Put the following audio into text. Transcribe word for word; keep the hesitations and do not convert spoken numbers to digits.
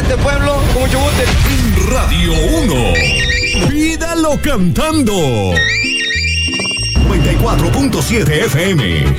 este pueblo con mucho gusto. Radio uno. Pídalo cantando. noventa y cuatro punto siete F M.